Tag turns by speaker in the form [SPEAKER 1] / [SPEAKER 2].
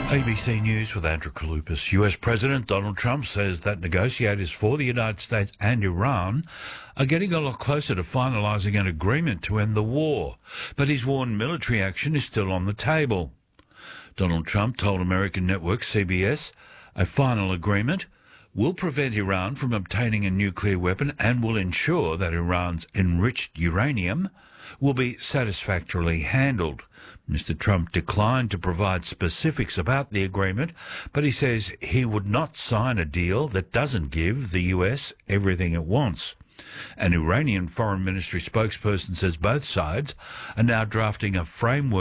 [SPEAKER 1] ABC News with Andrew Kaloupas. US President Donald Trump says that negotiators for the United States and Iran are getting a lot closer to finalising an agreement to end the war, but he's warned military action is still on the table. Donald Trump told American network CBS a final agreement will prevent Iran from obtaining a nuclear weapon and will ensure that Iran's enriched uranium will be satisfactorily handled. Mr. Trump declined to provide specifics about the agreement, but he says he would not sign a deal that doesn't give the US everything it wants. An Iranian foreign ministry spokesperson says both sides are now drafting a framework